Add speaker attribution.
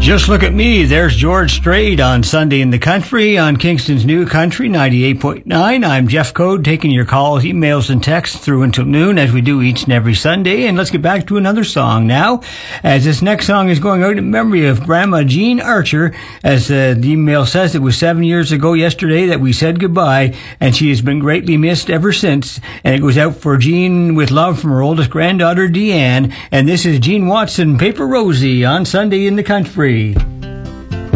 Speaker 1: Just look at me. There's George Strait on Sunday in the Country on Kingston's New Country 98.9. I'm Jeff Code, taking your calls, emails, and texts through until noon, as we do each and every Sunday. And let's get back to another song now, as this next song is going out in memory of Grandma Jean Archer. As the email says, it was 7 years ago yesterday that we said goodbye, and she has been greatly missed ever since. And it goes out for Jean with love from her oldest granddaughter, Deanne. And this is Jean Watson, Paper Rosie, on Sunday in the Country.